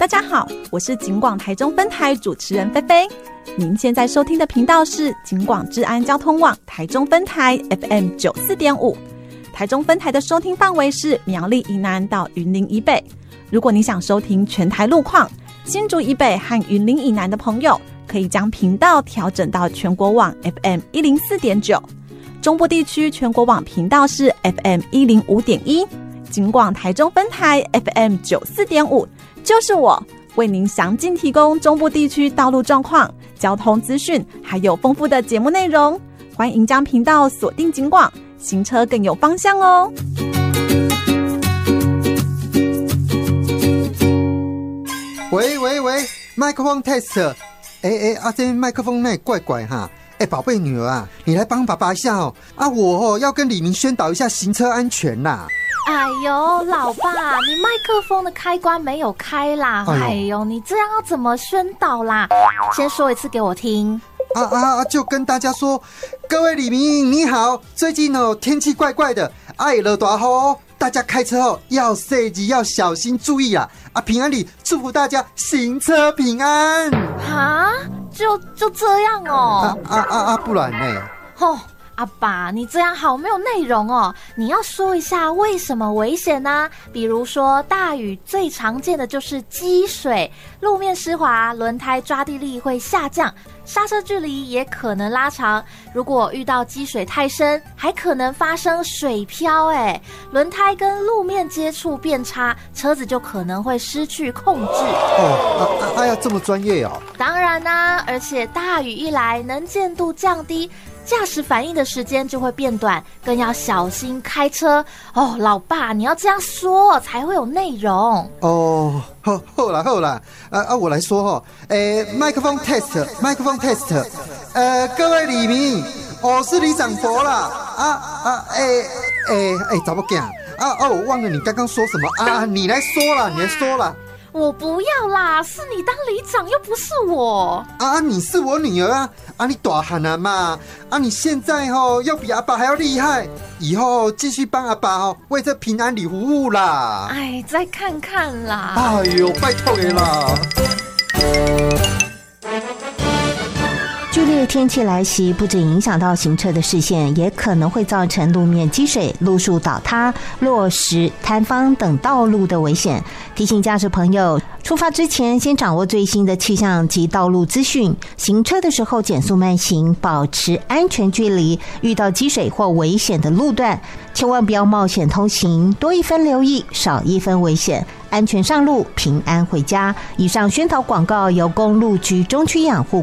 大家好，我是警广台中分台主持人菲菲。您现在收听的频道是警广治安交通网台中分台 FM 94.5。台中分台的收听范围是苗栗以南到云林以北。如果你想收听全台路况，新竹以北和云林以南的朋友可以将频道调整到全国网 FM 104.9。中部地区全国网频道是 FM 105.1。警广台中分台 FM 94.5，就是我为您详尽提供中部地区道路状况、交通资讯，还有丰富的节目内容。欢迎将频道锁定警广，行车更有方向哦。 喂，麦克风 test， 这麦克风那怪怪哈。宝贝女儿啊，你来帮爸爸一下哦。我要跟李明宣导一下行车安全啦。 哎呦，老爸，你麦克风的开关没有开啦！哎呦，你这样要怎么宣导啦？先说一次给我听。 就跟大家说，各位李明你好，最近天气怪怪的，落大雨哦，大家开车后要细致，要小心注意啊！平安里祝福大家行车平安。 哈，就这样哦？ 不然呢？ 阿爸，你这样好没有内容哦！你要说一下为什么危险啊？比如说大雨最常见的就是积水，路面湿滑，轮胎抓地力会下降，刹车距离也可能拉长。如果遇到积水太深，还可能发生水漂，轮胎跟路面接触变差，车子就可能会失去控制。 这么专业哦？ 当然啦，而且大雨一来，能见度降低，驾驶反应的时间就会变短，更要小心开车哦。老爸，你要这样说才会有内容哦。好啦，我来说麦克风 test， 各位李明，我是李长博啦。怎么讲？我忘了你刚刚说什么你来说啦。 我不要啦，是你当里长又不是我。 你是我女儿你大汉了嘛你现在要比阿爸还要厉害，以后继续帮阿爸为这平安里服务啦。 再看看啦。 拜托你啦。 剧烈天气来袭，不仅影响到行车的视线，也可能会造成路面积水、路树倒塌、落石、塌方等道路的危险。提醒驾驶朋友，出发之前先掌握最新的气象及道路资讯，行车的时候减速慢行，保持安全距离。遇到积水或危险的路段，千万不要冒险通行，多一分留意，少一分危险。安全上路，平安回家。以上宣导广告由公路局中区养护